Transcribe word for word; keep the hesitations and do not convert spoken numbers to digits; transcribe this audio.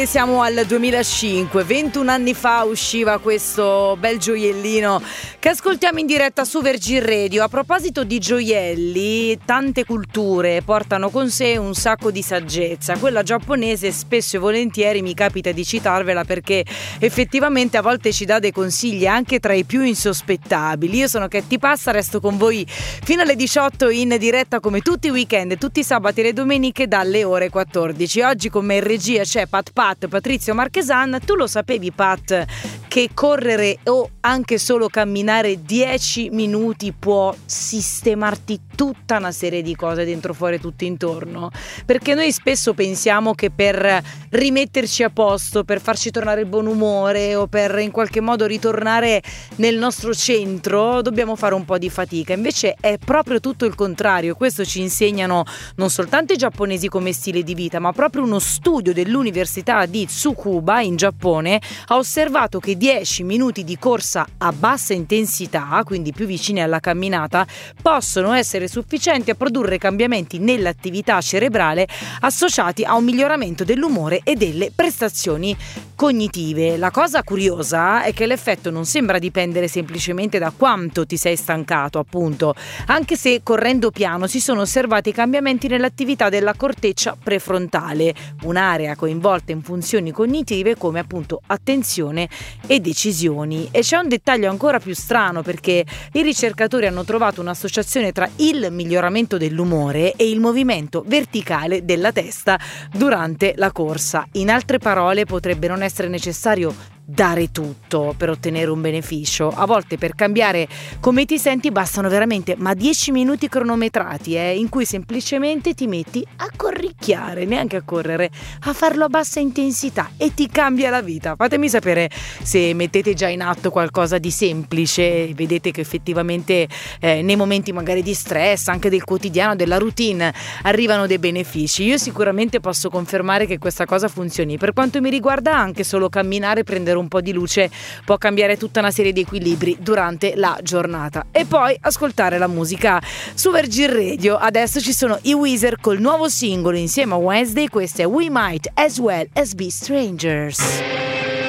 Siamo al duemilacinque, ventuno anni fa usciva questo bel gioiellino che ascoltiamo in diretta su Virgin Radio. A proposito di gioielli, tante culture portano con sé un sacco di saggezza. Quella giapponese spesso e volentieri mi capita di citarvela perché effettivamente a volte ci dà dei consigli anche tra i più insospettabili. Io sono Katy Passa, resto con voi fino alle diciotto in diretta come tutti i weekend, tutti i sabati e le domeniche dalle ore quattordici. Oggi con me in regia c'è Pat Pat Patrizio Marchesan. Tu lo sapevi, Pat, che correre o anche solo camminare dieci minuti può sistemarti tutta una serie di cose dentro, fuori, tutto intorno? Perché noi spesso pensiamo che per rimetterci a posto, per farci tornare il buon umore o per in qualche modo ritornare nel nostro centro dobbiamo fare un po' di fatica. Invece è proprio tutto il contrario. Questo ci insegnano non soltanto i giapponesi come stile di vita, ma proprio uno studio dell'università di Tsukuba in Giappone ha osservato che dieci minuti di corsa a bassa intensità, quindi più vicini alla camminata, possono essere sufficienti a produrre cambiamenti nell'attività cerebrale associati a un miglioramento dell'umore e delle prestazioni cognitive. La cosa curiosa è che l'effetto non sembra dipendere semplicemente da quanto ti sei stancato, appunto, anche se correndo piano si sono osservati cambiamenti nell'attività della corteccia prefrontale, un'area coinvolta in funzioni cognitive come appunto attenzione e decisioni. E c'è un dettaglio ancora più strano, perché i ricercatori hanno trovato un'associazione tra il miglioramento dell'umore e il movimento verticale della testa durante la corsa. In altre parole, potrebbe non essere necessario dare tutto per ottenere un beneficio. A volte per cambiare come ti senti bastano veramente ma dieci minuti cronometrati eh, in cui semplicemente ti metti a corricchiare, neanche a correre, a farlo a bassa intensità e ti cambia la vita. Fatemi sapere se mettete già in atto qualcosa di semplice e vedete che effettivamente eh, nei momenti magari di stress, anche del quotidiano, della routine, arrivano dei benefici. Io sicuramente posso confermare che questa cosa funzioni. Per quanto mi riguarda, anche solo camminare, prendere un po' di luce può cambiare tutta una serie di equilibri durante la giornata. E poi ascoltare la musica su Virgin Radio. Adesso ci sono i Weezer col nuovo singolo insieme a Wednesday. Questo è We Might As Well As Be Strangers.